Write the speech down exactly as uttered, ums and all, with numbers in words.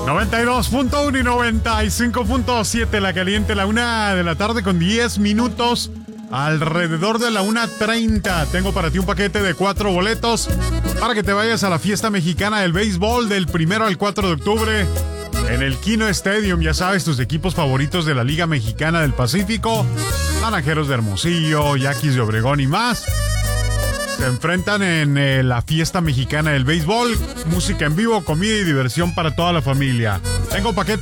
noventa y dos punto uno y noventa y cinco punto siete La Caliente, la una de la tarde con diez minutos. Alrededor de la una treinta tengo para ti un paquete de cuatro boletos para que te vayas a la fiesta mexicana del béisbol del primero al cuatro de octubre en el Kino Stadium. Ya sabes, tus equipos favoritos de la Liga Mexicana del Pacífico, Naranjeros de Hermosillo, Yaquis de Obregón y más, se enfrentan en eh, la fiesta mexicana del béisbol. Música en vivo, comida y diversión para toda la familia. Tengo paquete